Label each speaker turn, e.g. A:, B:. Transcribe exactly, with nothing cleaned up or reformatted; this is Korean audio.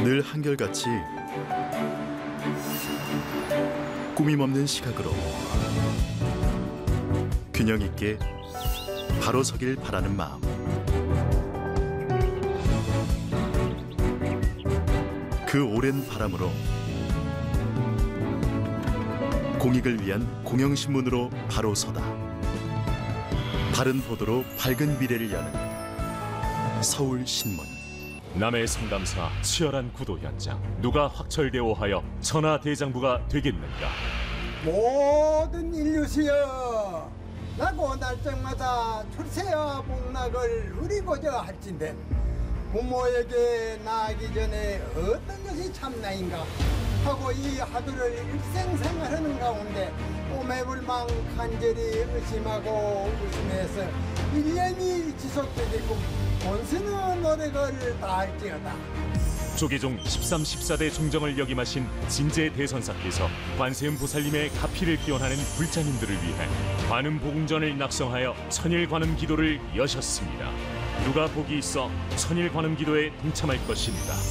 A: 늘 한결같이 꾸밈 없는 시각으로 균형 있게 바로 서길 바라는 마음. 그 오랜 바람으로 공익을 위한 공영신문으로 바로 서다. 바른 보도로 밝은 미래를 여는 서울신문.
B: 남해 상담사 치열한 구도 현장. 누가 확철대오하여 천하대장부가 되겠는가?
C: 모든 인류시여, 나고 날짜마다 출세와 복락을 누리고자 할진대 부모에게 나아가기 전에 어떤 것이 참나인가 하고 이 하루를 일생생활하는 가운데 오매불망 간절히 의심하고 웃으면서 일 년이 지속되게끔 온순한 노력을 다할지어다.
B: 조계종 십삼, 십사 대 종정을 역임하신 진제 대선사께서 관세음 보살님의 가피를 기원하는 불자님들을 위해 관음복음전을 낙성하여 천일관음 기도를 여셨습니다. 누가 복이 있어 천일관음 기도에 동참할 것인가?